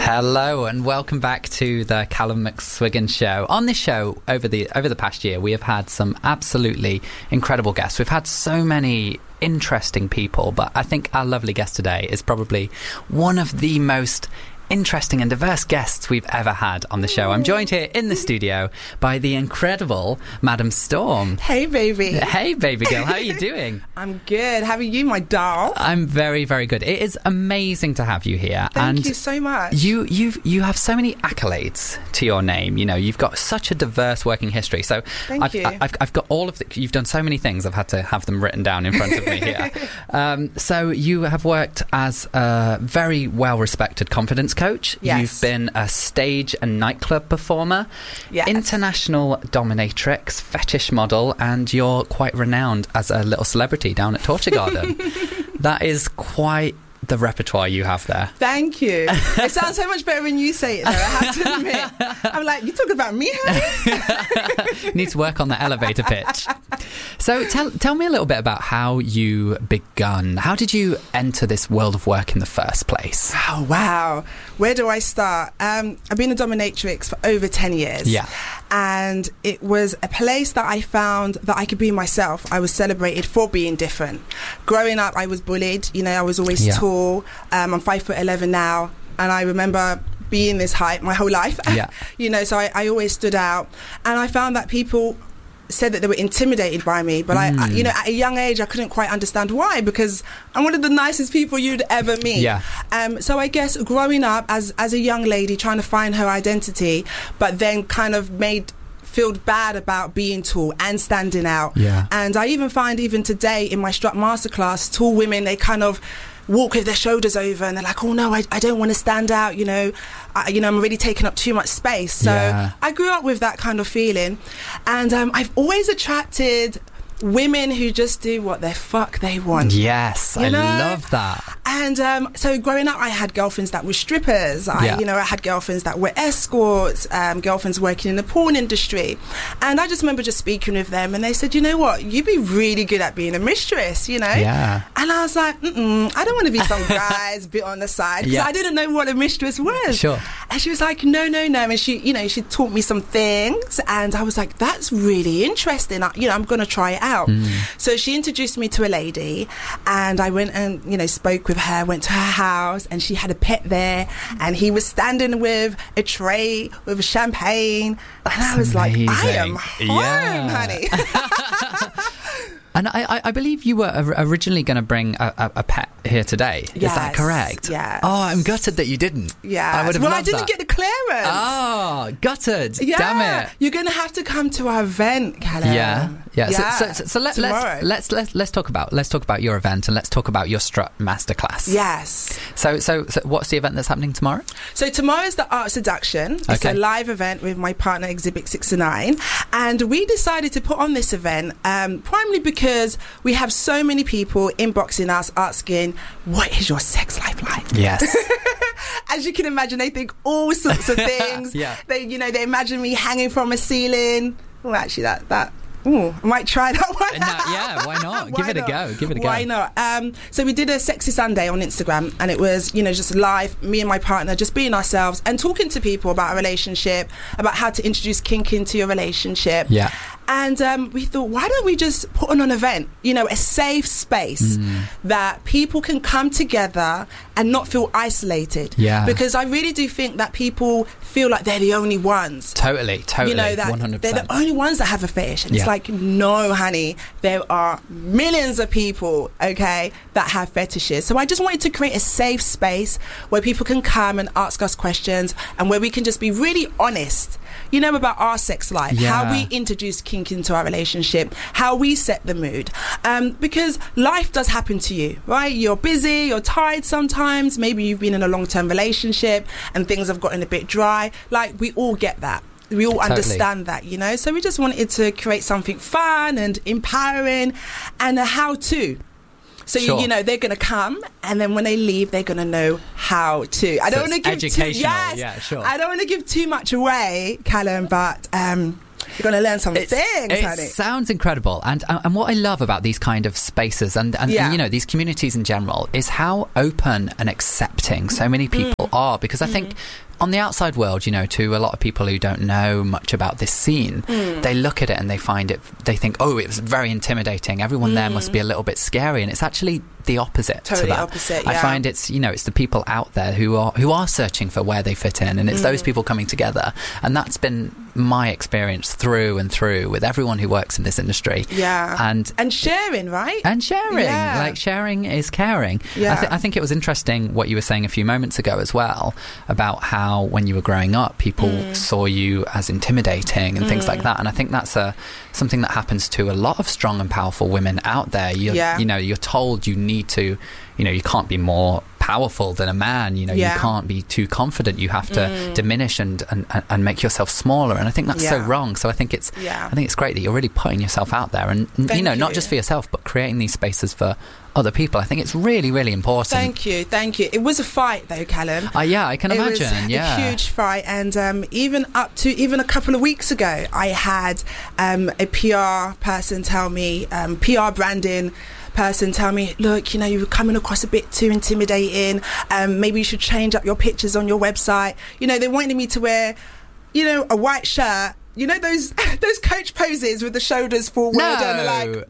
Hello and welcome back to the Callum McSwiggan Show. On this show, over the past year, we have had some absolutely incredible guests. We've had so many interesting people, but I think our lovely guest today is probably one of the most interesting and diverse guests we've ever had on the show. I'm joined here in the studio by the incredible Madam Storm. Hey, baby. Hey, baby girl. How are you doing? I'm good. How are you, my doll? I'm very, very good. It is amazing to have you here. Thank you so much. You have so many accolades to your name. You know, you've got such a diverse working history. So I've got all of the... You've done so many things. I've had to have them written down in front of me here. So you have worked as a very well-respected confidence coach. Yes. You've been a stage and nightclub performer, yes, international dominatrix, fetish model, and you're quite renowned as a little celebrity down at Torture Garden. That is quite the repertoire you have there. Thank you. It sounds so much better when you say it, though, I have to admit. I'm like, you talk about me, honey? Need to work on the elevator pitch. So tell me a little bit about how you begun. How did you enter this world of work in the first place? Oh, wow. Where do I start? I've been a dominatrix for over 10 years. Yeah. And it was a place that I found that I could be myself. I was celebrated for being different. Growing up, I was bullied. You know, I was always tall. I'm 5'11" now. And I remember being this height my whole life. Yeah. You know, so I always stood out. And I found that people said that they were intimidated by me, but I, you know, at a young age I couldn't quite understand why, because I'm one of the nicest people you'd ever meet. Yeah. So I guess growing up as a young lady trying to find her identity, but then kind of feel bad about being tall and standing out. Yeah. And I even find even today in my strut masterclass, tall women, they kind of walk with their shoulders over and they're like, oh no, I don't want to stand out, you know, I'm already taking up too much space. So I grew up with that kind of feeling, and I've always attracted women who just do what the fuck they want. Yes, I love that. And so growing up, I had girlfriends that were strippers. I had girlfriends that were escorts, girlfriends working in the porn industry. And I just remember just speaking with them, and they said, you know what, you'd be really good at being a mistress, you know? Yeah. And I was like, I don't want to be some guy's bit on the side, because I didn't know what a mistress was. Sure. And she was like, no. And she, you know, she taught me some things, and I was like, that's really interesting. I'm going to try it out. So she introduced me to a lady, and I went and, you know, spoke with her, went to her house, and she had a pet there, and he was standing with a tray with champagne. That's and I was amazing. like, I am home, honey. And I believe you were originally going to bring a pet here today. Yes, is that correct? Yes. Oh, I'm gutted that you didn't. Yeah. I would have loved I didn't that. get the clearance. Oh, gutted. Yeah. Damn it. You're going to have to come to our event, Callum. Yeah. So let's talk about your event, and let's talk about your strut masterclass. Yes. So what's the event that's happening tomorrow? So tomorrow is the Art Seduction. It's a live event with my partner Exhibit 69, and we decided to put on this event primarily because we have so many people inboxing us asking, what is your sex life like? Yes. As you can imagine, they think all sorts of things. Yeah. They imagine me hanging from a ceiling. Well, actually, that. I might try that one out. Yeah, why not? Give it a go. Why not? So we did a Sexy Sunday on Instagram, and it was, you know, just live, me and my partner just being ourselves and talking to people about a relationship, about how to introduce kink into your relationship. Yeah. And we thought, why don't we just put on an event, you know, a safe space that people can come together and not feel isolated. Yeah. Because I really do think that people feel like they're the only ones. Totally. You know, that 100%. they're the only ones that have a fetish. And it's like, no, honey, there are millions of people, okay, that have fetishes. So I just wanted to create a safe space where people can come and ask us questions, and where we can just be really honest, you know, about our sex life, how we introduce kink into our relationship, how we set the mood. Because life does happen to you, right? You're busy, you're tired sometimes, maybe you've been in a long-term relationship and things have gotten a bit dry. Like, we all get that. We all understand that, you know? So we just wanted to create something fun and empowering and a how-to. So, you know, they're going to come, and then when they leave, they're going to know how to. I don't want to give I don't want to give too much away, Callum, but You're going to learn some things, It honey. sounds incredible. And what I love about these kind of spaces and you know, these communities in general is how open and accepting so many people are. Because I think on the outside world, you know, to a lot of people who don't know much about this scene, they look at it and they think, oh, it was very intimidating. Everyone there must be a little bit scary. And it's actually the opposite to that. Opposite, yeah. I find it's, you know, it's the people out there who are searching for where they fit in, and it's those people coming together. And that's been my experience through and through with everyone who works in this industry. Yeah. And sharing, right? And sharing. Yeah. Like, sharing is caring. Yeah. I think it was interesting what you were saying a few moments ago as well about how when you were growing up, people saw you as intimidating and things like that. And I think that's something that happens to a lot of strong and powerful women out there. You know, you're told you need to, you know, you can't be more powerful than a man, you know, you can't be too confident, you have to diminish and make yourself smaller, and I think that's so wrong. So I think it's great that you're really putting yourself out there, and you know, not just for yourself but creating these spaces for other people. I think it's really, really important. Thank you. It was a fight though, Callum. Yeah, I can imagine. It was a huge fight, and even a couple of weeks ago, I had a PR person tell me, PR branding person tell me, look, you know, you're coming across a bit too intimidating, maybe you should change up your pictures on your website. You know, they wanted me to wear, you know, a white shirt, you know, those coach poses with the shoulders forward and like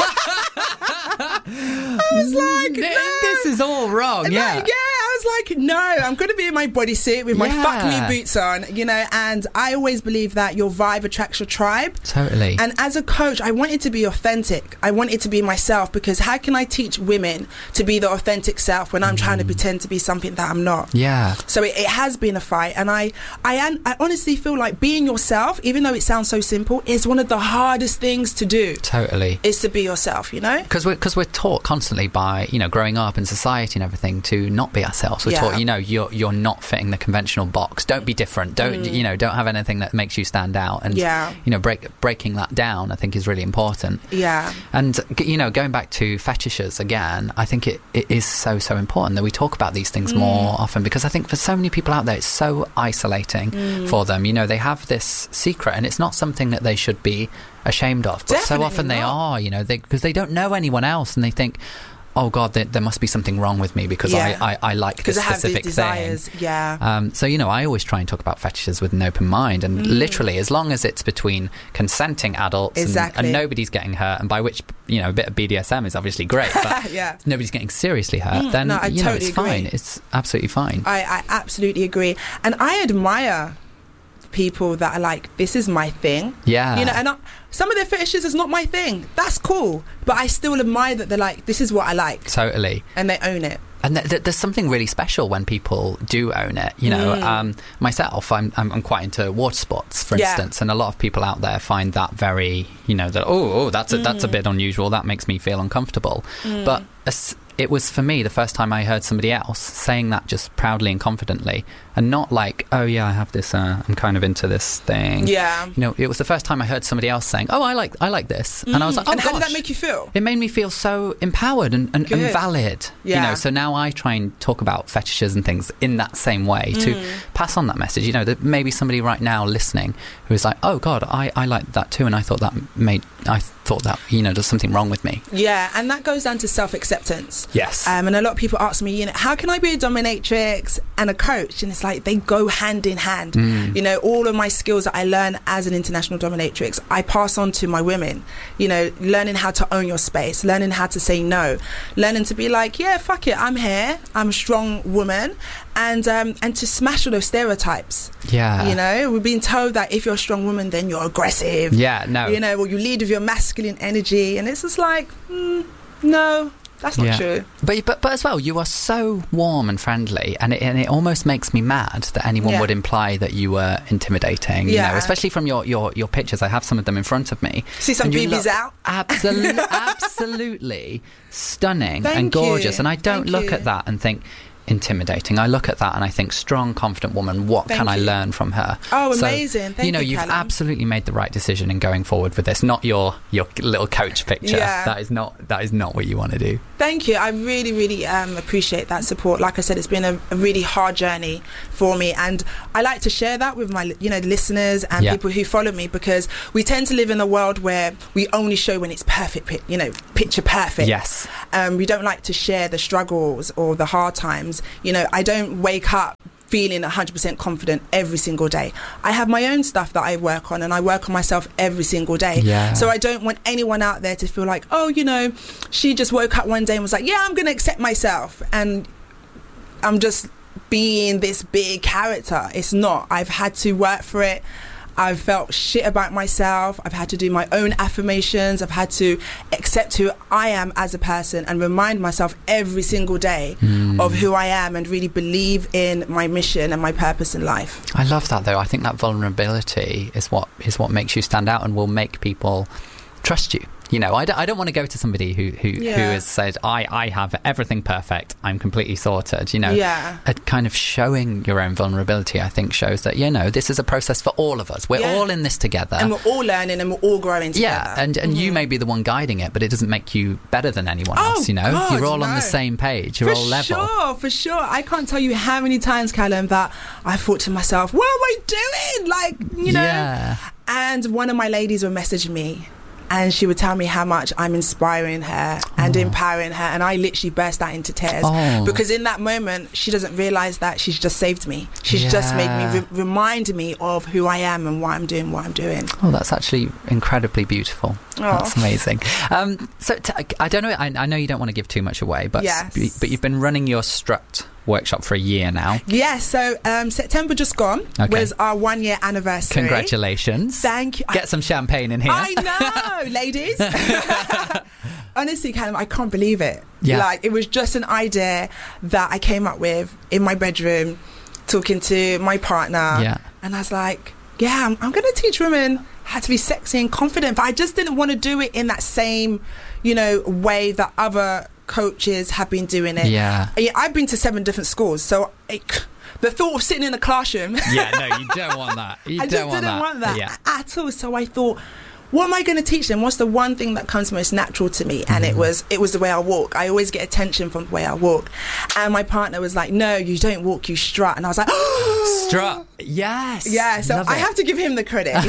I was like, no. This is all wrong. Yeah, I was like, no, I'm going to be in my bodysuit with my fuck me boots on, you know. And I always believe that your vibe attracts your tribe. Totally. And as a coach, I wanted to be authentic. I wanted to be myself, because how can I teach women to be the authentic self when I'm trying to pretend to be something that I'm not? Yeah. So it has been a fight, and I honestly feel like being yourself, even though it sounds so simple, is one of the hardest things to do. Totally. Is to be yourself, you know? Because we're taught constantly by, you know, growing up in society and everything, to not be ourselves. We're taught, you know, you're not fitting the conventional box. Don't be different. Don't you know? Don't have anything that makes you stand out. And you know, breaking that down, I think, is really important. Yeah. And you know, going back to fetishes again, I think it is so important that we talk about these things more often, because I think for so many people out there, it's so isolating for them. You know, they have this secret, and it's not something that they should be ashamed of. But Definitely so often they are. You know, because they don't know anyone else, and they think, oh God, there must be something wrong with me because I like this specific thing. Yeah. So, you know, I always try and talk about fetishes with an open mind, and literally, as long as it's between consenting adults and nobody's getting hurt, and by which, you know, a bit of BDSM is obviously great, but nobody's getting seriously hurt, then, you know, it's fine. It's absolutely fine. I absolutely agree. And I admire people that are like, this is my thing. Yeah. You know, and some of their fetishes is not my thing. That's cool. But I still admire that they're like, this is what I like. Totally. And they own it. And there's something really special when people do own it. You know, myself, I'm quite into water sports, for instance, and a lot of people out there find that very, you know, that that's a bit unusual. That makes me feel uncomfortable. But it was, for me, the first time I heard somebody else saying that just proudly and confidently, and not like, oh yeah, I have this, I'm kind of into this thing. Yeah. You know, it was the first time I heard somebody else saying, oh, I like this. And I was like, oh, and how gosh. did that make you feel? It made me feel so empowered and valid. Yeah. You know, so now I try and talk about fetishes and things in that same way to pass on that message. You know, that maybe somebody right now listening who is like, oh God, I like that too, and I thought that, you know, there's something wrong with me. Yeah, and that goes down to self-acceptance. Yes. And a lot of people ask me, you know, how can I be a dominatrix and a coach? And it's like, they go hand in hand. You know, all of my skills that I learn as an international dominatrix, I pass on to my women. You know, learning how to own your space, learning how to say no, learning to be like, yeah, fuck it, I'm here, I'm a strong woman, and to smash all those stereotypes. Yeah. You know, we've been told that if you're a strong woman, then you're aggressive. Yeah, no. You know, or you lead with your masculine energy, and it's just like, no. That's not true. But as well, you are so warm and friendly, and it almost makes me mad that anyone would imply that you were intimidating. You know, especially from your pictures. I have some of them in front of me. See some BBs out? Absolutely stunning and gorgeous. And I don't look at that and think, intimidating. I look at that and I think, strong, confident woman, what can I learn from her? Oh, amazing. Thank you, you've Callum. absolutely made the right decision in going forward with this, not your little coach picture. Yeah. That is not what you want to do. Thank you. I really, really appreciate that support. Like I said, it's been a really hard journey for me, and I like to share that with my listeners and people who follow me, because we tend to live in a world where we only show when it's perfect, picture perfect. Yes. We don't like to share the struggles or the hard times. I don't wake up feeling 100% confident every single day. I have my own stuff that I work on, and I work on myself every single day. Yeah. So I don't want anyone out there to feel like, oh, she just woke up one day and was like, yeah, I'm going to accept myself, and I'm just being this big character. It's not. I've had to work for it. I've felt shit about myself. I've had to do my own affirmations. I've had to accept who I am as a person and remind myself every single day of who I am, and really believe in my mission and my purpose in life. I love that, though. I think that vulnerability is what makes you stand out and will make people trust you. I don't want to go to somebody who has said, I have everything perfect, I'm completely sorted. Kind of showing your own vulnerability, I think, shows that this is a process for all of us. We're all in this together, and we're all learning, and we're all growing together. And you may be the one guiding it, but it doesn't make you better than anyone else. God, you're all on the same page. You're all level. For sure. I can't tell you how many times, Callum, that I thought to myself, what am I doing? And one of my ladies would message me, and she would tell me how much I'm inspiring her and empowering her, and I literally burst out into tears because in that moment she doesn't realise that she's just saved me. She's just made me remind me of who I am and why I'm doing what I'm doing. Oh, that's actually incredibly beautiful. That's amazing. I don't know. I know you don't want to give too much away, but you've been running your Strut workshop for a year now. Yes, so September just gone was our 1 year anniversary. Congratulations. Thank you. Get some champagne in here. I know, ladies. Honestly, Callum, I can't believe it. Yeah. It was just an idea that I came up with in my bedroom, talking to my partner. Yeah. And I was like, I'm going to teach women how to be sexy and confident, but I just didn't want to do it in that same, way that other coaches have been doing it. I've been to 7 different schools, so the thought of sitting in a classroom no, you don't want that. I just didn't want that at all. So I thought, what am I going to teach them? What's the one thing that comes most natural to me? And it was the way I walk. I always get attention from the way I walk. And my partner was like, no, you don't walk, you strut. And I was like, strut. Yes. Yeah, so I have to give him the credit.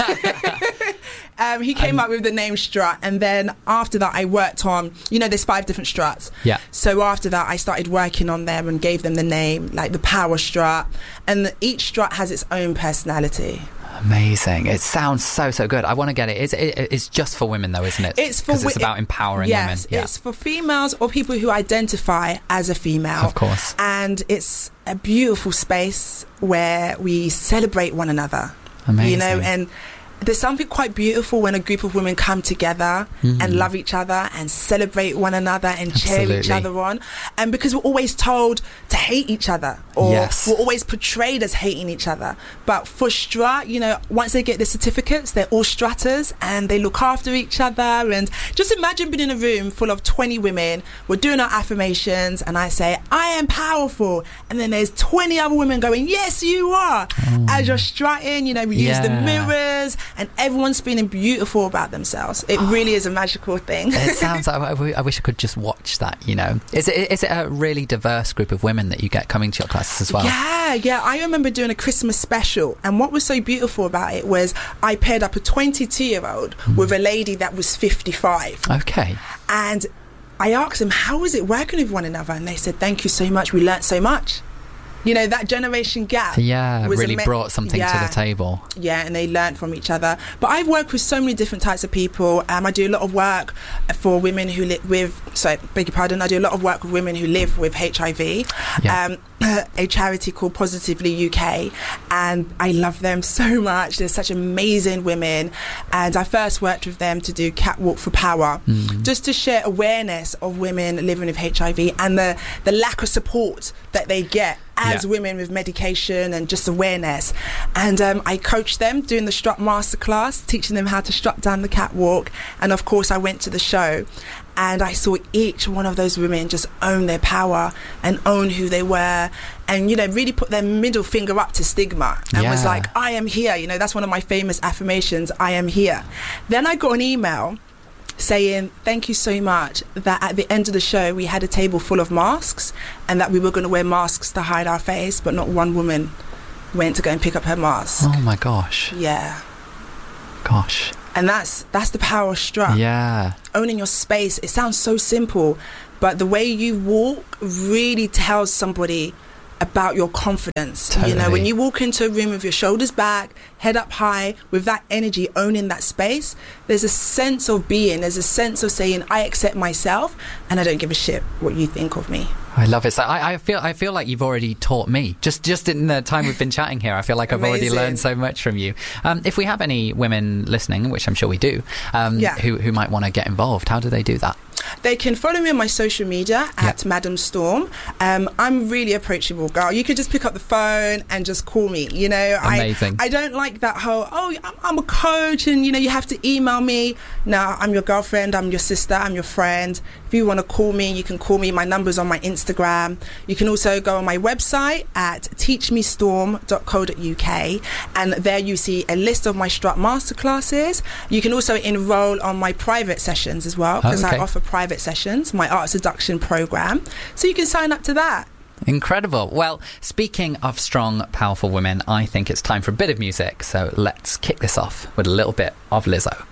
He came up with the name Strut, and then after that I worked on, there's 5 different struts. Yeah. So after that I started working on them and gave them the name, like the Power Strut, and each strut has its own personality. Amazing. It sounds so good. I want to get it. It's just for women, though, isn't it? It's about empowering women. Yeah. It's for females or people who identify as a female. Of course. And it's a beautiful space where we celebrate one another. Amazing. And there's something quite beautiful when a group of women come together and love each other and celebrate one another and cheer each other on. And because we're always told to hate each other, or we're always portrayed as hating each other. But for Strut, once they get the certificates, they're all strutters and they look after each other. And just imagine being in a room full of 20 women. We're doing our affirmations and I say, I am powerful. And then there's 20 other women going, yes, you are. As you're strutting, we use the mirrors, and everyone's feeling beautiful about themselves. It really is a magical thing. It sounds like I wish I could just watch that. Is it a really diverse group of women that you get coming to your classes as well? Yeah. I remember doing a Christmas special, and what was so beautiful about it was I paired up a 22-year-old with a lady that was 55. Okay. And I asked them, how was it working with one another? And they said, thank you so much. We learnt so much. That generation gap. Yeah, really brought something to the table. Yeah, and they learned from each other. But I've worked with so many different types of people. I do a lot of work for women who live with, I do a lot of work with women who live with HIV. Yeah. A charity called Positively UK, and I love them so much. They're such amazing women, and I first worked with them to do Catwalk for Power, just to share awareness of women living with HIV and the lack of support that they get as women with medication and just awareness. And I coached them doing the strut masterclass, teaching them how to strut down the catwalk. And of course I went to the show and I saw each one of those women just own their power and own who they were, and really put their middle finger up to stigma and was like, I am here. That's one of my famous affirmations, I am here. Then I got an email saying thank you so much, that at the end of the show we had a table full of masks and that we were going to wear masks to hide our face, but not one woman went to go and pick up her mask. Oh my gosh. Yeah. Gosh. And that's the power of strut. Yeah. Owning your space. It sounds so simple, but the way you walk really tells somebody about your confidence. Totally. When you walk into a room with your shoulders back, head up high, with that energy, owning that space, there's a sense of being, there's a sense of saying, I accept myself and I don't give a shit what you think of me. I love it. So I feel like you've already taught me. Just in the time we've been chatting here, I feel like I've already learned so much from you. If we have any women listening, which I'm sure we do, who might want to get involved, how do they do that? They can follow me on my social media at Madam Storm. I'm really approachable, girl. You could just pick up the phone and just call me. Amazing. I don't like that whole, I'm a coach and you have to email me. No, I'm your girlfriend, I'm your sister, I'm your friend. If you want to call me, you can call me. My number's on my Instagram. You can also go on my website at teachmestorm.co.uk, and there you see a list of my strut masterclasses. You can also enroll on my private sessions as well, because I offer private sessions, my art seduction program. So you can sign up to that. Incredible. Well, speaking of strong, powerful women, I think it's time for a bit of music. So let's kick this off with a little bit of Lizzo.